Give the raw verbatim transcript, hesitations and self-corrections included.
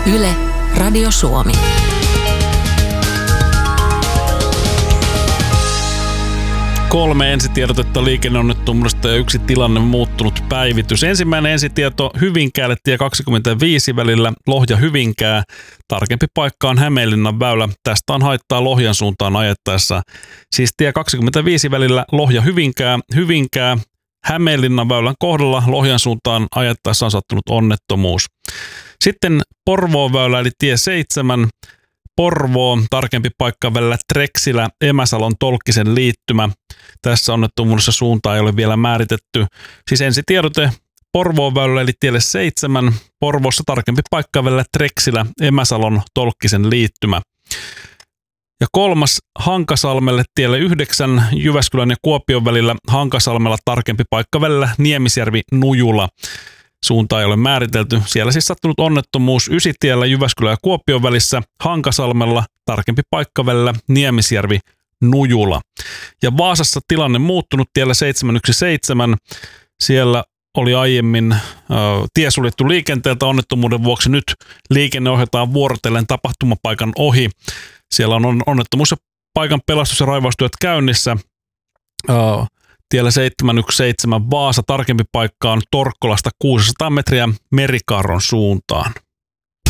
Yle, Radio Suomi. Kolme ensitiedotetta liikenneonnettomuudesta ja yksi tilanne muuttunut päivitys. Ensimmäinen ensitieto Hyvinkäälle tie kaksikymmentäviisi välillä Lohja-Hyvinkää. Tarkempi paikka on Hämeenlinnan väylä. Tästä on haittaa Lohjan suuntaan ajettaessa. Siis tie kaksikymmentäviisi välillä Lohja-Hyvinkää. Hyvinkää Hämeenlinnan väylän kohdalla Lohjan suuntaan ajettaessa on sattunut onnettomuus. Sitten Porvoon väylä eli tie seitsemän. Porvoo, tarkempi paikka välillä Treksilä, Emäsalon Tolkkisen liittymä. Tässä onnettomuudessa suuntaa ei ole vielä määritetty. Siis ensitiedote Porvoon väylällä eli tielle seitsemän. Porvoossa tarkempi paikka välillä Treksilä, Emäsalon Tolkkisen liittymä. Ja kolmas Hankasalmelle tielle yhdeksän Jyväskylän ja Kuopion välillä Hankasalmella tarkempi paikka välillä Niemisjärvi Nujula. Suunta ei ole määritelty. Siellä siis sattunut onnettomuus Ysitiellä Jyväskylän ja Kuopion välissä Hankasalmella, tarkempi paikka välillä Niemisjärvi Nujula. Ja Vaasassa tilanne muuttunut tiellä seitsemän yksi seitsemän. Siellä oli aiemmin ö, tie suljettu liikenteeltä onnettomuuden vuoksi. Nyt liikenne ohjataan vuorotellen tapahtumapaikan ohi. Siellä on onnettomuus ja paikan pelastus- ja raivaustyöt käynnissä. Ö, Tiellä seitsemän yksi seitsemän Vaasa, tarkempi paikka on Torkkolasta kuusisataa metriä Merikarron suuntaan.